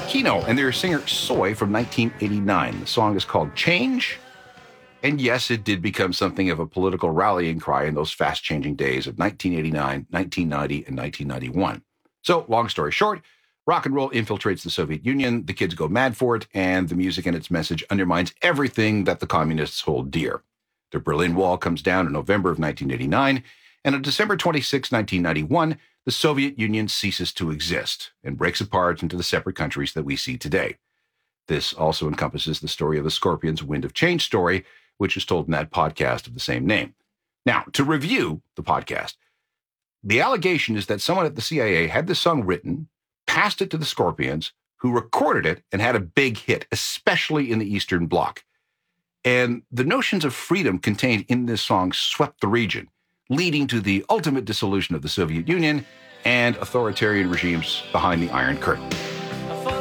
Kino and their singer Soy from 1989. The song is called Change. And yes, it did become something of a political rallying cry in those fast-changing days of 1989, 1990, and 1991. So, long story short, rock and roll infiltrates the Soviet Union, the kids go mad for it, and the music and its message undermines everything that the communists hold dear. The Berlin Wall comes down in November of 1989, and on December 26, 1991, the Soviet Union ceases to exist and breaks apart into the separate countries that we see today. This also encompasses the story of the Scorpions' Wind of Change story, which is told in that podcast of the same name. Now, to review the podcast, the allegation is that someone at the CIA had this song written, passed it to the Scorpions, who recorded it and had a big hit, especially in the Eastern Bloc. And the notions of freedom contained in this song swept the region, leading to the ultimate dissolution of the Soviet Union and authoritarian regimes behind the Iron Curtain.